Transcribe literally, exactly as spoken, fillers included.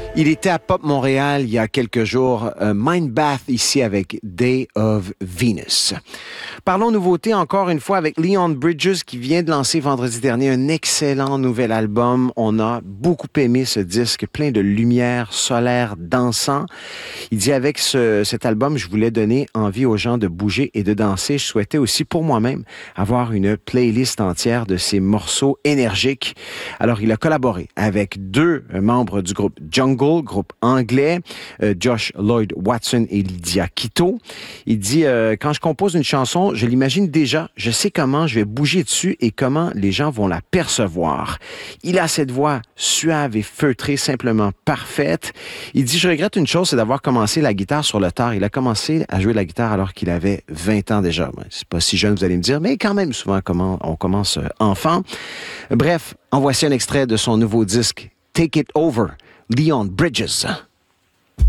Il était à Pop Montréal il y a quelques jours, euh, Mindbath ici avec Day of Venus. Parlons nouveauté encore une fois avec Leon Bridges qui vient de lancer vendredi dernier un excellent nouvel album. On a beaucoup aimé ce disque, plein de lumière solaire dansant. Il dit avec ce, cet album, je voulais donner envie aux gens de bouger et de danser. Je souhaitais aussi pour moi-même avoir une playlist entière de ces morceaux énergiques. Alors il a collaboré avec deux membres du groupe Jungle, groupe anglais, euh, Josh Lloyd Watson et Lydia Quito. Il dit, euh, quand je compose une chanson, je l'imagine déjà, je sais comment je vais bouger dessus et comment les gens vont la percevoir. Il a cette voix suave et feutrée, simplement parfaite. Il dit, je regrette une chose, c'est d'avoir commencé la guitare sur le tard. Il a commencé à jouer la guitare alors qu'il avait vingt ans déjà. C'est pas si jeune, vous allez me dire, mais quand même, souvent, comment on commence euh, enfant. Bref, en voici un extrait de son nouveau disque, Take It Over, Leon Bridges.